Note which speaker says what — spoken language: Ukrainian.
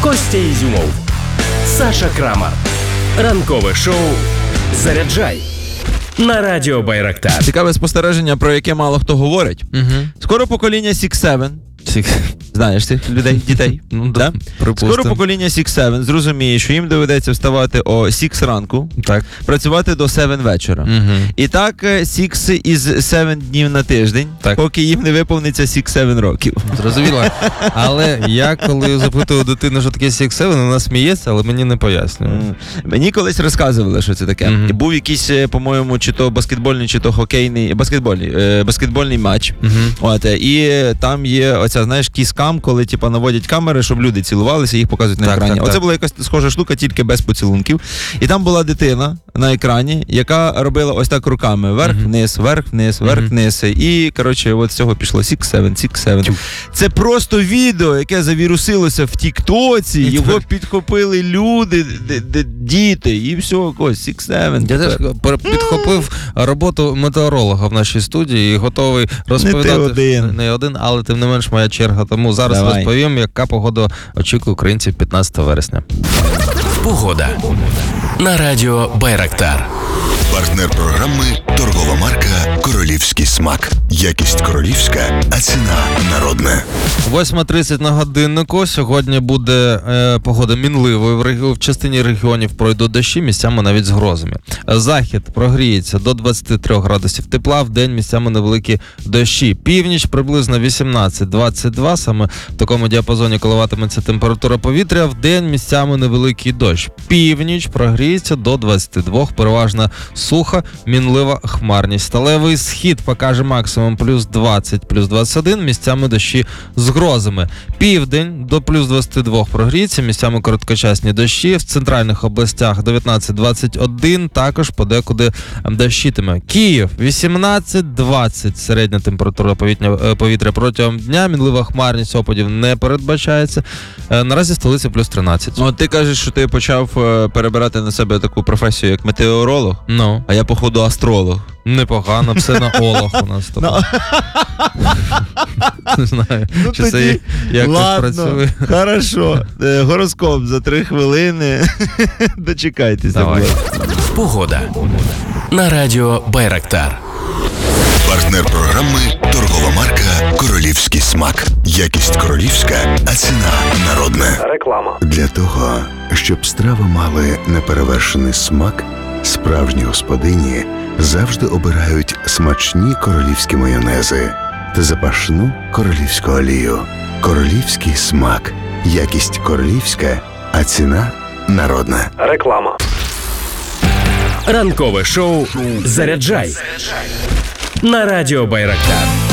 Speaker 1: Костя Ізюмов, Саша Крамар. Ранкове шоу «Заряджай» на радіо Байрактар.
Speaker 2: Цікаве спостереження, про яке мало хто говорить. Скоро покоління Six7. Знаєш цих людей, дітей? Да? Скоро покоління Six7 зрозуміє, що їм доведеться вставати о 6 ранку, працювати до 7 вечора. І так 6 із 7 днів на тиждень, поки їм не виповниться 6-7 років.
Speaker 3: Зрозуміло. Але я, коли запитую дитину, що таке Six7, вона сміється, але мені не пояснює.
Speaker 2: Мені колись розказували, що це таке. І був якийсь, по-моєму, чи то баскетбольний, чи то хокейний, баскетбольний матч. От, і там є оця, знаєш, кіскам, коли типу, наводять камери, щоб люди цілувалися, їх показують на екрані. Оце була якась схожа штука, тільки без поцілунків. І там була дитина на екрані, яка робила ось так руками. Вверх-вниз, вверх-вниз, вверх-вниз. І, коротше, от з цього пішло Six7. Це просто відео, яке завірусилося в Тік-Тоці, його підхопили люди, діти, і все, ось Six7.
Speaker 3: Я теж підхопив роботу метеоролога в нашій студії і готовий розповідати. Не один, але тим не менш моя черга. Тому зараз розповім, яка погода очікує українців 15 вересня.
Speaker 1: Погода на радіо Байрактар.
Speaker 4: Партнер програми – торгова марка «Королівський смак». Якість королівська, а ціна народна.
Speaker 3: 8:30 на годиннику. Сьогодні буде погода мінливою. В частині регіонів пройдуть дощі, місцями навіть з грозами. Захід прогріється до 23 градусів тепла, в день місцями невеликі дощі. Північ приблизно 18-22, саме в такому діапазоні коливатиметься температура повітря, в день місцями невеликий дощ. Північ прогріється до 22, переважно суха, мінлива хмарність. Сталевий схід покаже максимум плюс 20, плюс 21, місцями дощі з грозами. Південь до плюс 22 прогріється, місцями короткочасні дощі. В центральних областях 19-21, також подекуди дощитиме. Київ 18-20, середня температура повітря протягом дня, мінлива хмарність, опадів не передбачається. Наразі столиця плюс 13.
Speaker 2: Ну, ти кажеш, що ти почав перебирати на себе таку професію, як метеоролог, а я, походу, астролог.
Speaker 3: Непогано, псенолог у нас. Не знаю, чи це якось працює.
Speaker 2: Хорошо. Гороскоп за 3 хвилини. Дочекайтеся.
Speaker 1: Давай. Погода на радіо Байрактар.
Speaker 4: Партнер програми – торгова марка «Королівський смак». Якість королівська, а ціна народна.
Speaker 1: Реклама.
Speaker 4: Для того, щоб страви мали неперевершений смак, справжні господині завжди обирають смачні королівські майонези та запашну королівську олію. Королівський смак. Якість королівська, а ціна народна.
Speaker 1: Реклама. Ранкове шоу «Заряджай» на радіо Байрактар.